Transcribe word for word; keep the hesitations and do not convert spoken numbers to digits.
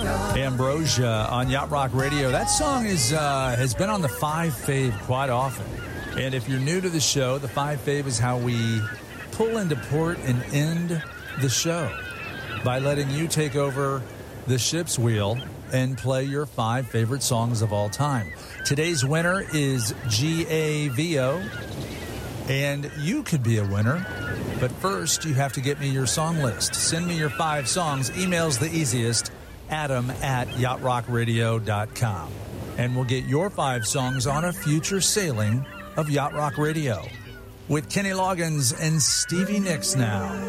Ambrosia on Yacht Rock Radio. That song is uh, has been on the Five Fave quite often. And if you're new to the show, the Five Fave is how we pull into port and end the show by letting you take over the ship's wheel and play your five favorite songs of all time. Today's winner is G A V O, and you could be a winner. But first, you have to get me your song list. Send me your five songs. Email's the easiest. Adam at yacht rock radio dot com. And we'll get your five songs on a future sailing of Yacht Rock Radio. With Kenny Loggins and Stevie Nicks now.